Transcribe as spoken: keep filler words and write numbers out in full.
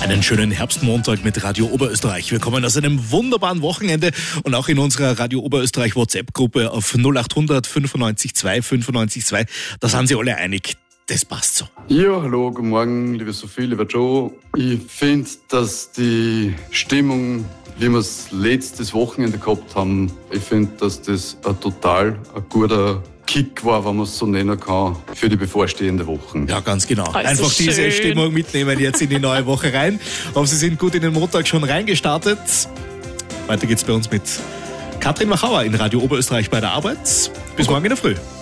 Einen schönen Herbstmontag mit Radio Oberösterreich. Wir kommen aus einem wunderbaren Wochenende und auch in unserer Radio Oberösterreich WhatsApp-Gruppe auf null acht hundert fünfundneunzig zwei fünfundneunzig zwei. Da sind sie alle einig. Das passt so. Ja, hallo, guten Morgen, liebe Sophie, lieber Joe. Ich finde, dass die Stimmung, wie wir es letztes Wochenende gehabt haben, ich finde, dass das ein total ein guter Kick war, wenn man es so nennen kann, für die bevorstehende Wochen. Ja, ganz genau. Also Einfach schön. diese Stimmung mitnehmen jetzt in die neue Woche rein. Aber Sie sind gut in den Montag schon reingestartet. Weiter geht's bei uns mit Katrin Machauer in Radio Oberösterreich bei der Arbeit. Bis morgen in der Früh.